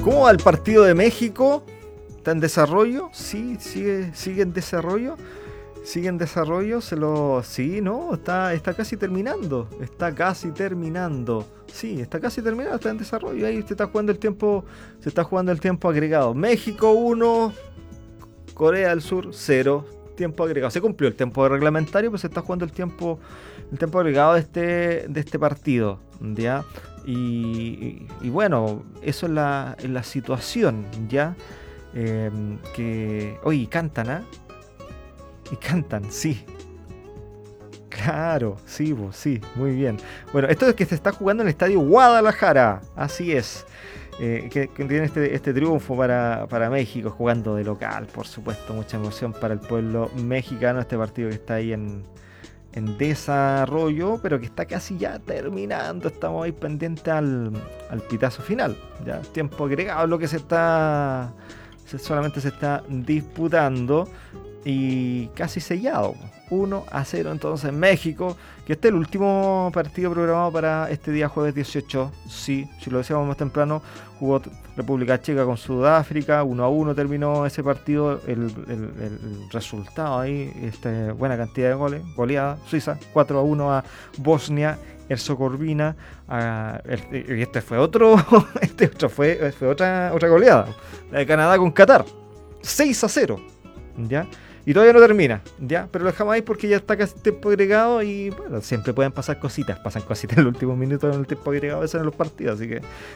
¿Cómo va el partido de México? ¿Está en desarrollo? Sí, sigue en desarrollo. Sigue en desarrollo. Sí, no, está casi terminando. Está casi terminando. Sí, está casi terminado, está en desarrollo. Ahí se está jugando el tiempo. Se está jugando el tiempo agregado. México 1, Corea del Sur 0. Tiempo agregado. Se cumplió el tiempo reglamentario, pero se está jugando el tiempo agregado de este partido. ¿Ya? Y bueno, eso es la situación, ¿ya? Oye, cantan, ¿ah? Y cantan, sí. Claro, sí, sí, muy bien. Bueno, esto es que se está jugando en el estadio Guadalajara, así es. Que tiene este triunfo para México, jugando de local, por supuesto, mucha emoción para el pueblo mexicano, este partido que está ahí en desarrollo, pero que está casi ya terminando. Estamos ahí pendientes al pitazo final, ya tiempo agregado, lo que solamente se está disputando y casi sellado. 1-0 entonces México, que este es el último partido programado para este día jueves 18. Sí, si lo decíamos más temprano, jugó República Checa con Sudáfrica, 1-1 terminó ese partido, el resultado ahí, buena cantidad de goles, goleada, Suiza 4-1 a Bosnia Herzegovina, y este fue fue otra goleada, la de Canadá con Qatar, 6-0, ¿ya? Y todavía no termina, ¿ya? Pero lo dejamos ahí porque ya está casi tiempo agregado y bueno, siempre pueden pasar cositas. Pasan cositas en el último minuto en el tiempo agregado, eso en los partidos, así que